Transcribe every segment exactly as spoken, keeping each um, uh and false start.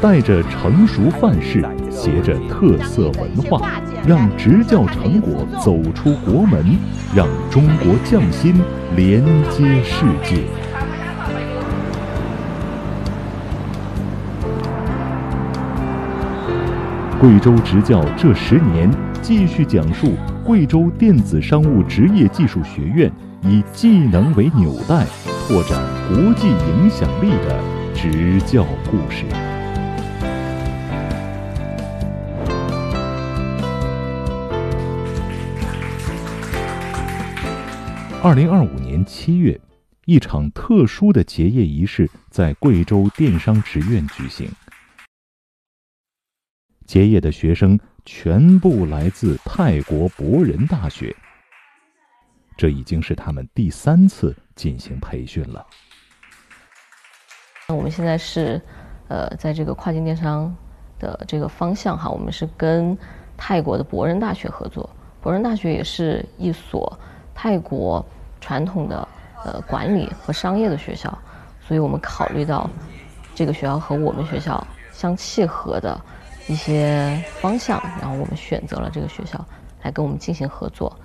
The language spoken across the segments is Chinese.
带着成熟范式，携着特色文化，让执教成果走出国门，让中国匠心连接世界。贵州执教这十年，继续讲述贵州电子商务职业技术学院以技能为纽带，拓展国际影响力的执教故事。二零二五年七月，一场特殊的结业仪式在贵州电商职院举行。结业的学生全部来自泰国博仁大学，这已经是他们第三次进行培训了。 我们现在是，呃，在这个跨境电商的这个方向哈，我们是跟泰国的博仁大学合作。博仁大学也是一所泰国传统的呃管理和商业的学校，所以我们考虑到这个学校和我们学校相契合的一些方向，然后我们选择了这个学校来跟我们进行合作。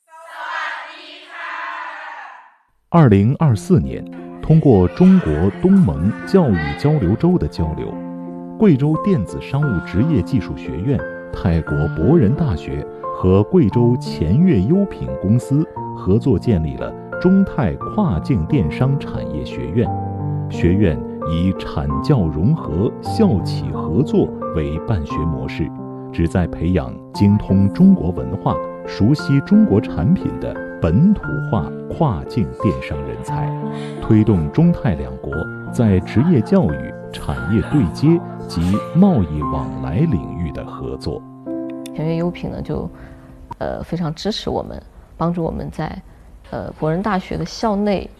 二零二四年，通过中国东盟教育交流周的交流，贵州电子商务职业技术学院、泰国博仁大学和贵州前越优品公司合作建立了中泰跨境电商产业学院。学院以产教融合、校企合作为办学模式，旨在培养精通中国文化、熟悉中国产品的本土化跨境电商人才，推动中泰两国在职业教育、产业对接及贸易往来领域的合作。 前越优品呢，就呃非常支持我们，帮助我们在呃博仁大学的校内